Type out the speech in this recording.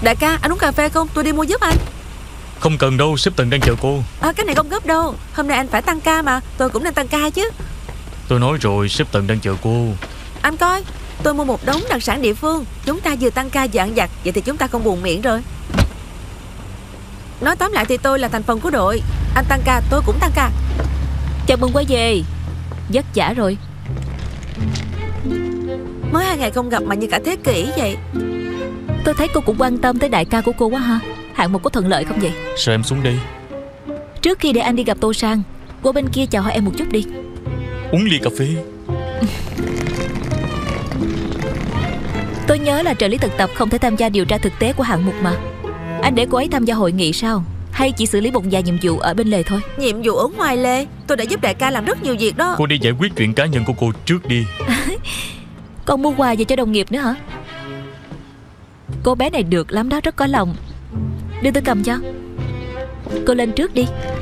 Đại ca, anh uống cà phê không? Tôi đi mua giúp anh. Không cần đâu, sếp Tần đang chờ cô. Cái này không gấp đâu. Hôm nay anh phải tăng ca mà. Tôi cũng đang tăng ca chứ. Tôi nói rồi, sếp Tần đang chờ cô. Anh coi, tôi mua một đống đặc sản địa phương. Chúng ta vừa tăng ca vừa ăn vặt. Vậy thì chúng ta không buồn miệng rồi. Nói tóm lại thì tôi là thành phần của đội. Anh tăng ca, tôi cũng tăng ca. Chào mừng quay về. Vất vả rồi. Mới 2 ngày không gặp mà như cả thế kỷ vậy. Tôi thấy cô cũng quan tâm tới đại ca của cô quá ha. Hạng mục có thuận lợi không vậy? Sao em xuống đây? Trước khi để anh đi gặp Tô Sang, qua bên kia chào hỏi em một chút đi. Uống ly cà phê. Tôi nhớ là trợ lý thực tập không thể tham gia điều tra thực tế của hạng mục mà. Anh để cô ấy tham gia hội nghị sao? Hay chỉ xử lý một vài nhiệm vụ ở bên lề thôi? Nhiệm vụ ở ngoài lề? Tôi đã giúp đại ca làm rất nhiều việc đó. Cô đi giải quyết chuyện cá nhân của cô trước đi. Còn mua quà về cho đồng nghiệp nữa hả? Cô bé này được lắm đó, rất có lòng. Đưa tôi cầm cho. Cô lên trước đi.